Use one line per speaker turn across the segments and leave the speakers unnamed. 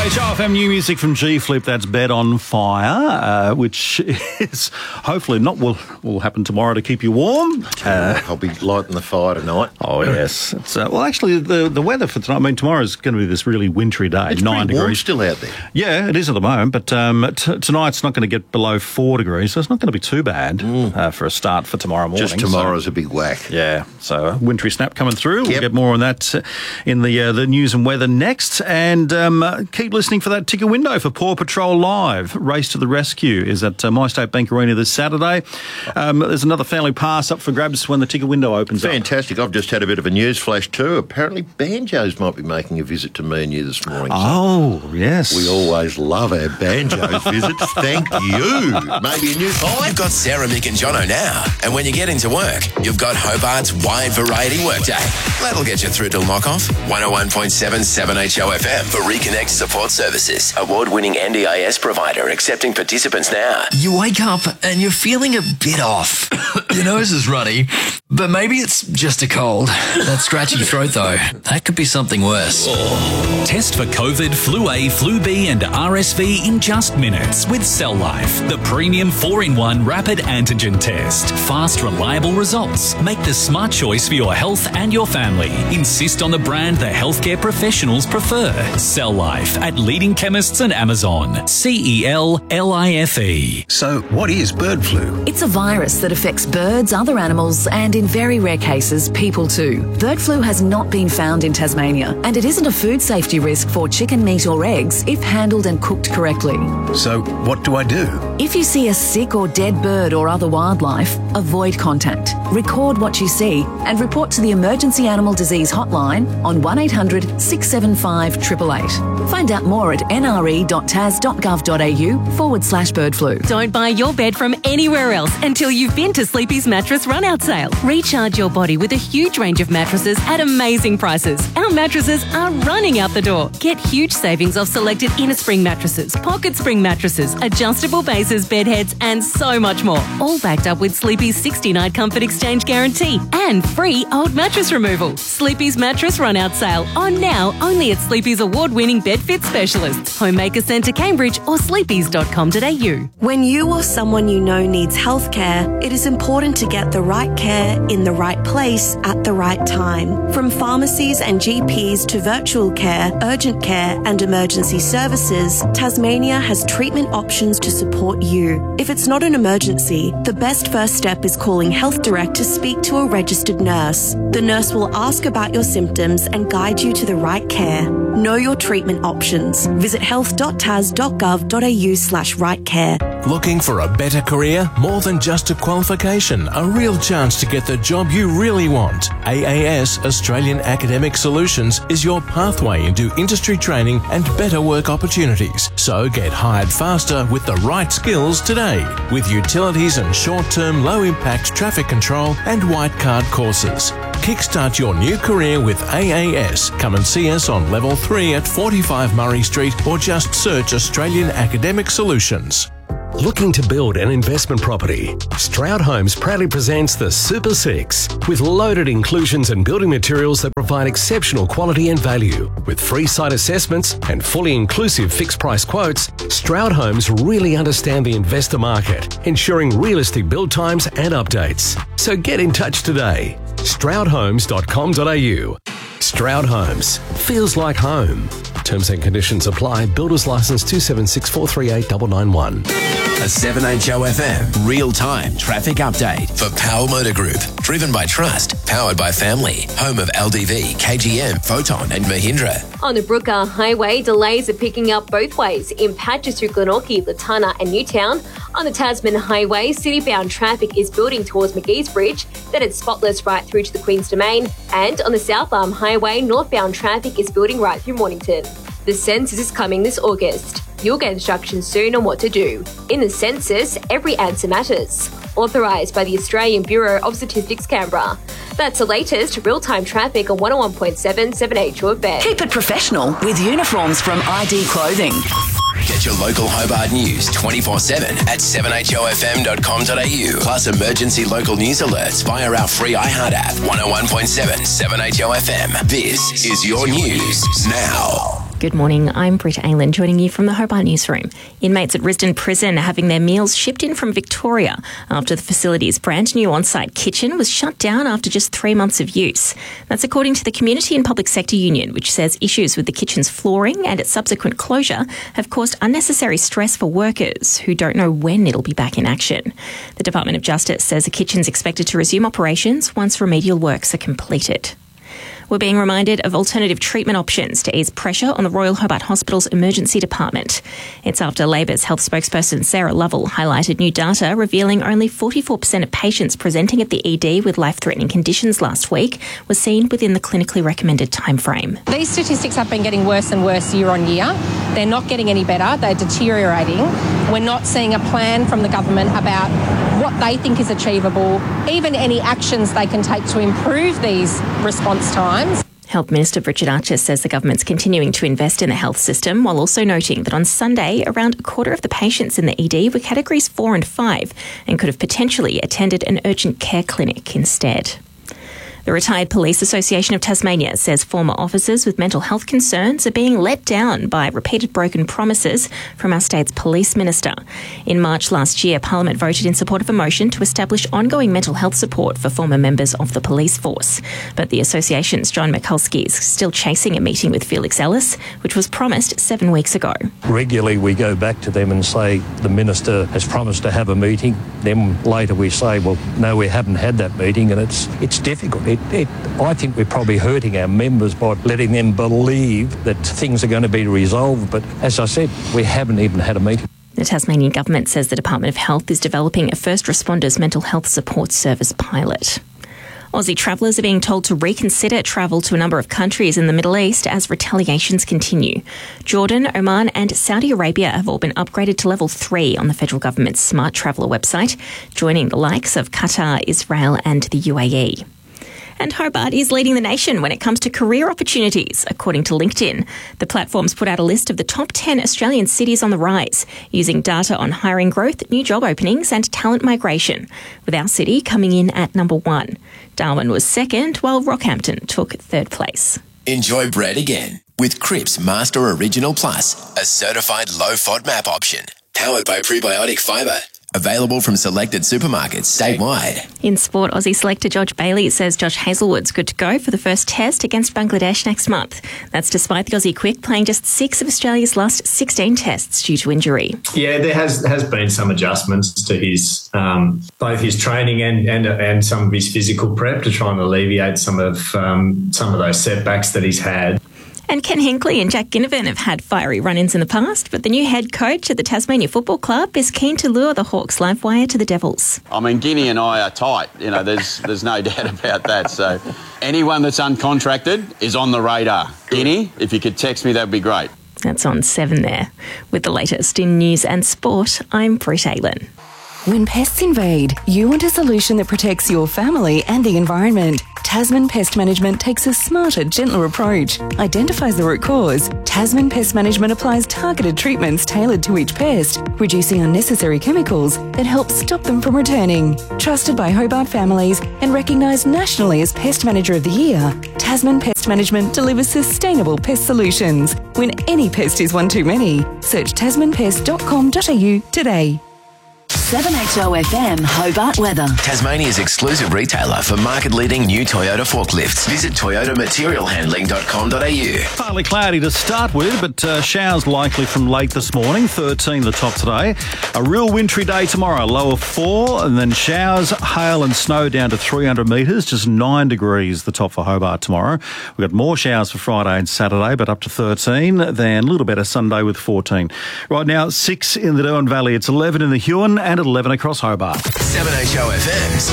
7HRFM new music from G-Flip, that's Bed on Fire, which is hopefully not will happen tomorrow to keep you warm.
I'll be lighting the fire tonight.
Oh, yes. It's, well, actually, the weather for tonight, I mean, tomorrow is going to be this really wintry day,
It's
9
pretty warm
degrees.
still out there.
Yeah, it is at the moment, but tonight's not going to get below 4 degrees, so it's not going to be too bad for a start for tomorrow morning.
Just tomorrow's a big whack.
Yeah, so a wintry snap coming through. We'll
Yep.
get more on that in the news and weather next. And keep listening for that ticket window for Paw Patrol Live. Race to the Rescue is at MyState Bank Arena this Saturday. There's another family pass up for grabs when the ticket window opens up.
Fantastic. I've just had a bit of a news flash too. Apparently banjos might be making a visit to me and you this morning.
Oh, yes.
We always love our banjos visits. Thank you. Maybe a new find.
You've got Sarah, Mick and Jono now. And when you get into work, you've got Hobart's wide variety workday. That'll get you through till knock-off. 101.7 7HOFM for Reconnect Support Services. Award-winning NDIS provider accepting participants now.
You wake up and you're feeling a bit off. Your nose is runny, but maybe it's just a cold. That scratchy throat, though, that could be something worse.
Test for COVID, Flu A, Flu B and RSV in just minutes with Cell Life, the premium 4-in-1 rapid antigen test. Fast, reliable results. Make the smart choice for your health and your family. Insist on the brand the healthcare professionals prefer. Cell Life at leading chemists and Amazon. CELLIFE.
So, what is bird flu?
It's a virus that affects birds, other animals, and in very rare cases, people too. Bird flu has not been found in Tasmania, and it isn't a food safety risk for chicken meat or eggs if handled and cooked correctly.
So, what do I do?
If you see a sick or dead bird or other wildlife, avoid contact. Record what you see and report to the Emergency Animal Disease Hotline on 1800 675 888. Find out more at nre.tas.gov.au/bird flu.
Don't buy your bed from anywhere else until you've been to Sleepy's Mattress Run-Out Sale. Recharge your body with a huge range of mattresses at amazing prices. Our mattresses are running out the door. Get huge savings off selected inner spring mattresses, pocket spring mattresses, adjustable bases, bed heads, and so much more. All backed up with Sleepy's 60-night comfort exchange guarantee and free old mattress removal. Sleepy's Mattress Run-Out Sale on now only at Sleepy's award-winning bed fit specialists, Homemaker Centre Cambridge or sleepys.com.au.
When you or someone you know needs healthcare, it is important to get the right care in the right place at the right time. From pharmacies and GPs to virtual care, urgent care and emergency services, Tasmania has treatment options to support you. If it's not an emergency, the best first step is calling Health Direct to speak to a registered nurse. The nurse will ask about your symptoms and guide you to the right care. Know your treatment options. Visit health.tas.gov.au/right care.
Looking for a better career? More than just a qualification, a real chance to get the job you really want. AAS, Australian Academic Solutions, is your pathway into industry training and better work opportunities. So get hired faster with the right skills today. With utilities and short-term low-impact traffic control and white card courses. Kickstart your new career with AAS. Come and see us on Level 3 at 45 Murray Street or just search Australian Academic Solutions.
Looking to build an investment property? Stroud Homes proudly presents the Super 6 with loaded inclusions and building materials that provide exceptional quality and value. With free site assessments and fully inclusive fixed price quotes, Stroud Homes really understand the investor market, ensuring realistic build times and updates. So get in touch today. stroudhomes.com.au. Stroud Homes. Feels like home. Terms and conditions apply. Builder's license 276438991.
A 7HOFM real-time traffic update for Power Motor Group. Driven by trust, powered by family. Home of LDV, KGM, Photon and Mahindra.
On the Brooker Highway, delays are picking up both ways in patches through Glenorchy, Latana and Newtown. On the Tasman Highway, city-bound traffic is building towards McGee's Bridge, then it's spotless right through to the Queen's Domain. And on the South Arm Highway, northbound traffic is building right through Mornington. The census is coming this August. You'll get instructions soon on what to do. In the census, every answer matters. Authorised by the Australian Bureau of Statistics, Canberra. That's the latest real-time traffic on 101.7 7HOFM.
Keep it professional with uniforms from ID Clothing.
Get your local Hobart news 24/7 at 7HOFM.com.au. Plus emergency local news alerts via our free iHeart app. 101.7 7HOFM. This is your news now.
Good morning, I'm Britt Aylan, joining you from the Hobart Newsroom. Inmates at Risdon Prison are having their meals shipped in from Victoria after the facility's brand new on-site kitchen was shut down after just 3 months of use. That's according to the Community and Public Sector Union, which says issues with the kitchen's flooring and its subsequent closure have caused unnecessary stress for workers who don't know when it'll be back in action. The Department of Justice says the kitchen's expected to resume operations once remedial works are completed. We're being reminded of alternative treatment options to ease pressure on the Royal Hobart Hospital's emergency department. It's after Labor's health spokesperson Sarah Lovell highlighted new data revealing only 44% of patients presenting at the ED with life-threatening conditions last week were seen within the clinically recommended timeframe.
These statistics have been getting worse and worse year on year. They're not getting any better. They're deteriorating. We're not seeing a plan from the government about what they think is achievable, even any actions they can take to improve these response times.
Health Minister Richard Archer says the government's continuing to invest in the health system, while also noting that on Sunday, around a quarter of the patients in the ED were categories 4 and 5 and could have potentially attended an urgent care clinic instead. The Retired Police Association of Tasmania says former officers with mental health concerns are being let down by repeated broken promises from our state's police minister. In March last year, Parliament voted in support of a motion to establish ongoing mental health support for former members of the police force. But the association's John Mikulski is still chasing a meeting with Felix Ellis, which was promised 7 weeks ago.
Regularly we go back to them and say the minister has promised to have a meeting. Then later we say, well, no, we haven't had that meeting, and it's difficult. I think we're probably hurting our members by letting them believe that things are going to be resolved. But as I said, we haven't even had a meeting.
The Tasmanian government says the Department of Health is developing a first responders mental health support service pilot. Aussie travellers are being told to reconsider travel to a number of countries in the Middle East as retaliations continue. Jordan, Oman and Saudi Arabia have all been upgraded to level 3 on the federal government's Smart Traveller website, joining the likes of Qatar, Israel and the UAE. And Hobart is leading the nation when it comes to career opportunities, according to LinkedIn. The platform's put out a list of the top 10 Australian cities on the rise, using data on hiring growth, new job openings and talent migration, with our city coming in at number 1. Darwin was second, while Rockhampton took third place.
Enjoy bread again with Cripps Master Original Plus, a certified low FODMAP option, powered by prebiotic fibre. Available from selected supermarkets statewide.
In sport, Aussie selector George Bailey says Josh Hazelwood's good to go for the first test against Bangladesh next month. That's despite the Aussie quick playing just 6 of Australia's last 16 tests due to injury.
Yeah, there has been some adjustments to his both his training and some of his physical prep to try and alleviate some of those setbacks that he's had.
And Ken Hinkley and Jack Ginnivan have had fiery run-ins in the past, but the new head coach at the Tasmania Football Club is keen to lure the Hawks live wire to the Devils.
I mean, Guinea and I are tight. You know, there's no doubt about that. So anyone that's uncontracted is on the radar. Guinea, if you could text me, that would be great.
That's on 7 there. With the latest in news and sport, I'm Britt Aylan.
When pests invade, you want a solution that protects your family and the environment. Tasman Pest Management takes a smarter, gentler approach, identifies the root cause. Tasman Pest Management applies targeted treatments tailored to each pest, reducing unnecessary chemicals that help stop them from returning. Trusted by Hobart families and recognised nationally as Pest Manager of the Year, Tasman Pest Management delivers sustainable pest solutions. When any pest is one too many, search tasmanpest.com.au today.
7HO FM Hobart weather.
Tasmania's exclusive retailer for market-leading new Toyota forklifts. Visit toyotamaterialhandling.com.au.
Partly cloudy to start with, but showers likely from late this morning. 13 the top today. A real wintry day tomorrow. Low of 4, and then showers, hail and snow down to 300 metres. Just 9 degrees the top for Hobart tomorrow. We've got more showers for Friday and Saturday, but up to 13. Then a little better Sunday with 14. Right now, 6 in the Derwent Valley. It's 11 in the Huon and at 11 across Hobart.
7HO FM's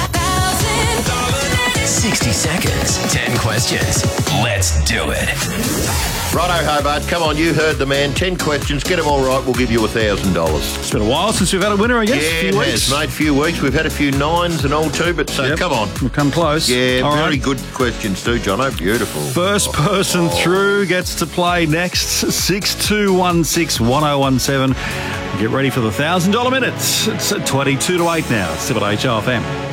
60 seconds, 10 questions. Let's do it.
Righto, Hobart, come on, you heard the man. 10 questions, get them all right, we'll give you $1,000.
It's been a while since we've had a winner, I guess.
Yeah, it has, mate. A few weeks. We've had a few 9s and all too, but come on.
We've come close.
Yeah,
all
very
right.
good questions too, Jono. Beautiful.
First person through gets to play next. 62161017. Get ready for the $1,000 minutes. It's 22 to 8 now. 7HO FM.